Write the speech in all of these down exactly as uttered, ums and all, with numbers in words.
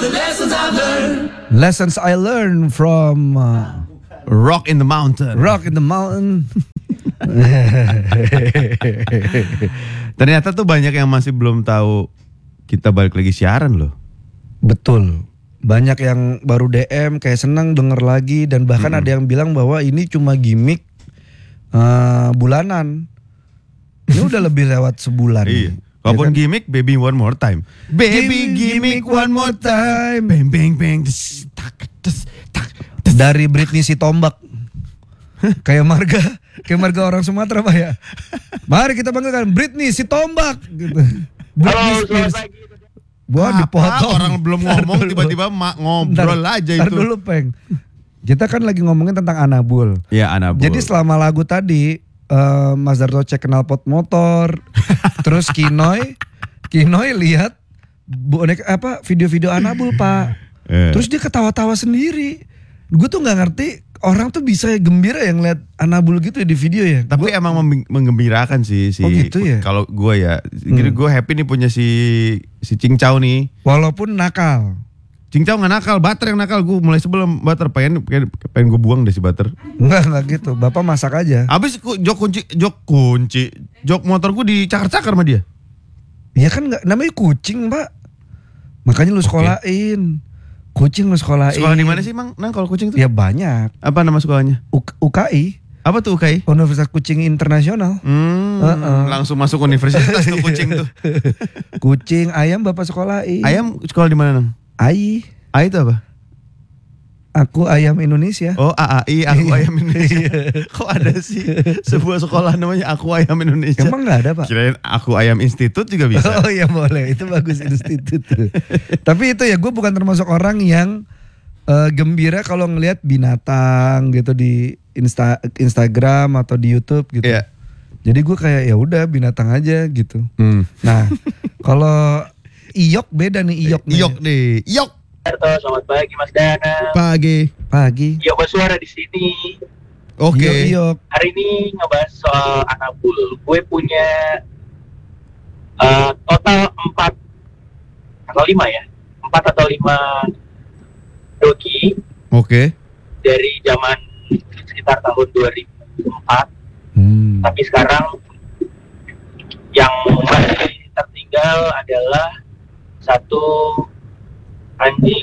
Lessons I learned from uh, Rock in the Mountain. Rock in the Mountain. Ternyata tuh banyak yang masih belum tahu kita balik lagi siaran loh. Betul. Banyak yang baru D M kayak senang denger lagi. Dan bahkan hmm. ada yang bilang bahwa ini cuma gimmick uh, bulanan. Ini udah lebih lewat sebulan. Iya. Walaupun ya kan? Gimmick, baby one more time. Baby gimmick one more time. Bang bang bang. Dari Britney si tombak. Kayak marga, kayak marga orang Sumatera Pak ya. Mari kita banggakan Britney si tombak gitu. Britney Spears. Wah dipotong. Orang belum ngomong tiba-tiba mak ngobrol ntar, aja ntar itu. Dulu Peng. Kita kan lagi ngomongin tentang Anabul. Iya Anabul. Jadi selama lagu tadi Uh, Mas Darto cek knalpot motor, terus Kinoy, Kinoy lihat boneka apa video-video Anabul Pak, yeah. Terus dia ketawa-tawa sendiri. Gue tuh nggak ngerti orang tuh bisa gembira yang lihat Anabul gitu di video ya. Tapi gua, emang menggembirakan sih si. Oh gitu ya. Kalau gue ya, hmm. gue happy nih punya si si Cingcau nih. Walaupun nakal. Cingcau gak nakal, Butter yang nakal. Gue mulai sebelum Butter pengen pengen, pengen gue buang deh si Butter. Enggak, enggak gitu. Bapak masak aja. Abis jok kunci, jok kunci, jok motor gue dicakar-cakar sama dia. Iya kan enggak, namanya kucing, Pak. Makanya lu sekolahin. Okay. Kucing lu sekolahin. Sekolah di mana sih, Mang? Nang kalau kucing tuh? Ya banyak. Apa nama sekolahnya? U- UKI. Apa tuh U K I? Universitas Kucing Internasional. Hmm, uh-uh. Langsung masuk universitas tuh kucing tuh. Kucing, ayam Bapak sekolahin. Ayam sekolah di mana, Nang? Ai. Ai itu apa? Aku Ayam Indonesia. Oh A A I, Aku Ayam Indonesia. Kok ada sih sebuah sekolah namanya Aku Ayam Indonesia? Emang gak ada Pak? Kirain Aku Ayam Institut juga bisa. Oh iya boleh, itu bagus institut. Tapi itu ya gue bukan termasuk orang yang uh, gembira kalau ngelihat binatang gitu di Insta, Instagram atau di YouTube gitu. Yeah. Jadi gue kayak ya udah binatang aja gitu. Hmm. Nah kalau Iyok beda nih Iyok nih. Iyok nih. Iyok. Selamat pagi Mas Dana. Pagi. Pagi. Iyok bersuara di sini. Oke. Okay. Iyok, Iyok. Hari ini ngebahas soal Anabul. Gue punya uh, total empat atau lima ya, empat atau lima dogi. Oke. Okay. Dari zaman sekitar tahun dua ribu empat. Hmm. Tapi sekarang yang masih tertinggal adalah satu anjing.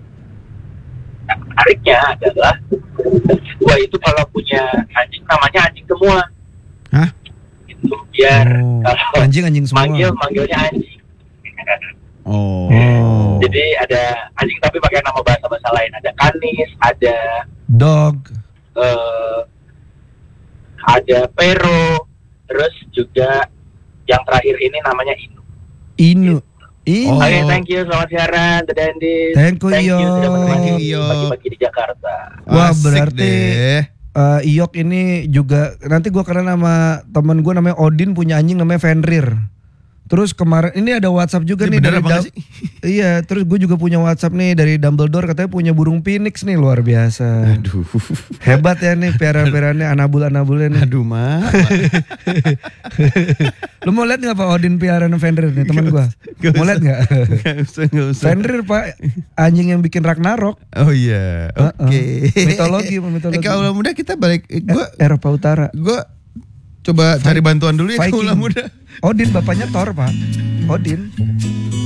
Yang menariknya adalah gua itu kalau punya anjing namanya anjing semua. Hah? Itu biar oh, kalau anjing anjing semua. Manggil manggilnya anjing. Oh. oh. Jadi ada anjing tapi pakai nama bahasa-bahasa lain. Ada kanis, ada dog, uh, ada pero, terus juga yang terakhir ini namanya Inu. Inu. Inu. Oke, okay, thank you, selamat siaran, The Dandy. Thank you, thank you sudah Iyok. menemani pagi-pagi di Jakarta. Wah Asik berarti uh, Iyok ini juga nanti gue kenal nama temen gue namanya Odin punya anjing namanya Fenrir. Terus kemarin ini ada WhatsApp juga ini nih dari Dam- iya, terus gue juga punya WhatsApp nih dari Dumbledore katanya punya burung phoenix nih luar biasa. Aduh. Hebat ya nih piara-piaranya Anabul-Anabulnya nih. Aduh, Mak. Lu mau lihat enggak Pak Odin piaraan Fenrir nih teman gue? Mau lihat enggak? Enggak usah, enggak usah. Fenrir Pak, anjing yang bikin Ragnarok. Oh iya. Oke. Okay. Uh-uh. Mitologi, mitologi. Eh, kalau muda kita balik eh, gua eh, Eropa Utara. Gua coba cari bantuan dulu ya kalau muda. Odin bapaknya Thor Pak. Odin.